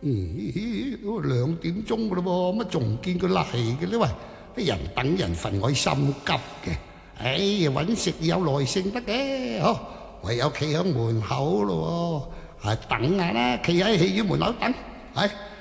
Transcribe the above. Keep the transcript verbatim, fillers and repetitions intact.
咦，兩點鐘噶咯噃，乜仲唔見佢嚟嘅咧？喂，啲人等人份，我心急嘅。哎呀，揾食有耐性得嘅，嗬，唯有企喺門口咯喎，係等下啦，企喺戲院門口等，係。